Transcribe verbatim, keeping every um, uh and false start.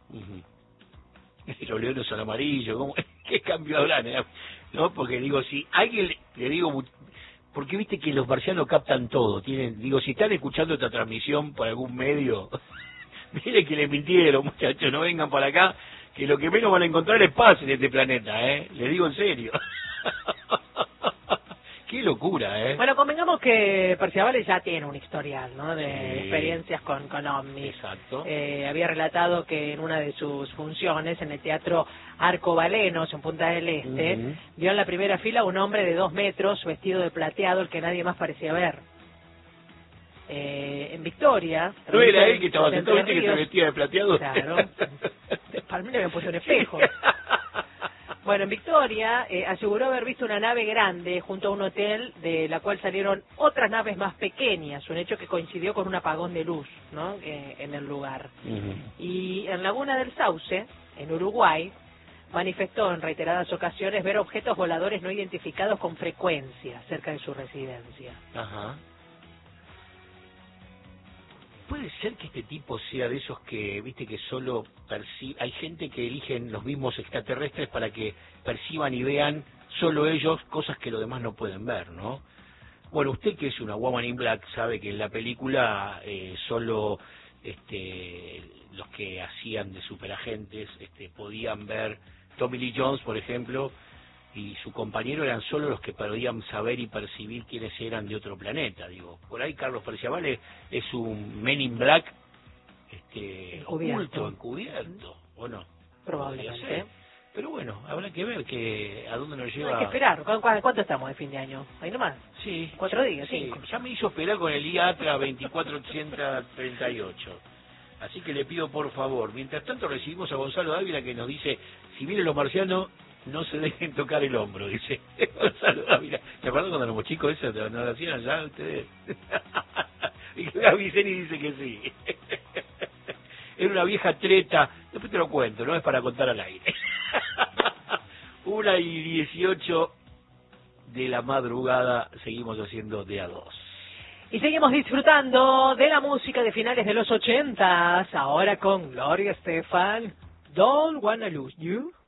Uh-huh. Los leones son amarillos, ¿cómo? ¿Qué cambio habrán? Eh? ¿No? Porque digo, si alguien le, le digo, porque viste que los marcianos captan todo, tienen, digo, si están escuchando esta transmisión por algún medio, miren que le mintieron, muchachos, no vengan para acá, que lo que menos van a encontrar es paz en este planeta, ¿eh? Les digo en serio. Qué locura, ¿eh? Bueno, convengamos que Perciabale ya tiene un historial, ¿no? De Sí. experiencias con, con ovnis. Exacto. Eh, había relatado que en una de sus funciones, en el Teatro Arcobalenos, en Punta del Este, Uh-huh. vio en la primera fila un hombre de dos metros, vestido de plateado, el que nadie más parecía ver. Eh, en Victoria... ¿No era él que estaba de sentado, Entre viste, que se Ríos, vestía de plateado? Claro. Para mí le habían puesto un espejo. Bueno, en Victoria eh, aseguró haber visto una nave grande junto a un hotel de la cual salieron otras naves más pequeñas, un hecho que coincidió con un apagón de luz, ¿no? Eh, en el lugar. Uh-huh. Y en Laguna del Sauce, en Uruguay, manifestó en reiteradas ocasiones ver objetos voladores no identificados con frecuencia cerca de su residencia. Ajá. Puede ser que este tipo sea de esos que, viste, que solo percibe... Hay gente que eligen los mismos extraterrestres para que perciban y vean solo ellos cosas que los demás no pueden ver, ¿no? Bueno, usted que es una Woman in Black sabe que en la película eh, solo este, los que hacían de superagentes este, podían ver... Tommy Lee Jones, por ejemplo, y su compañero eran solo los que podían saber y percibir quiénes eran de otro planeta, digo. Por ahí Carlos Perciabale es un Men in Black este, Encubierto. oculto, encubierto, ¿o no? Probablemente. Pero bueno, habrá que ver que a dónde nos lleva... Hay que esperar. ¿Cu- cu- ¿Cuánto estamos de fin de año? Ahí nomás. Sí. Cuatro días, Sí, cinco. ya me hizo esperar con el I A T R A veinticuatro ochenta treinta y ocho. Así que le pido por favor, mientras tanto recibimos a Gonzalo Dávila que nos dice, si vienen los marcianos, no se dejen tocar el hombro, dice Gonzalo Dávila. ¿Se acuerdan cuando éramos chicos eso? ¿No lo hacían allá ustedes? Y Gaby Ceni dice que sí. Era una vieja treta, después te lo cuento, no es para contar al aire. Una y dieciocho de la madrugada, seguimos haciendo de a dos. Y seguimos disfrutando de la música de finales de los ochentas, ahora con Gloria Estefan, Don't Wanna Lose You.